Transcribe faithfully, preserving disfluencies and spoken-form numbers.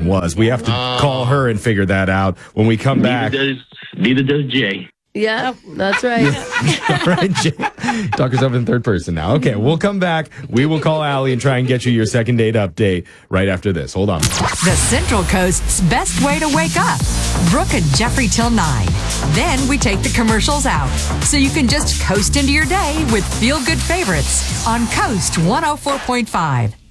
was. We have to Oh. call her and figure that out when we come back. Neither does, neither does Jay. Yeah, that's right. All right, Jay. Talk yourself in third person now. Okay, we'll come back. We will call Allie and try and get you your second date update right after this. Hold on. The Central Coast's best way to wake up. Brooke and Jeffrey till nine. Then we take the commercials out, so you can just coast into your day with feel-good favorites on Coast one oh four point five.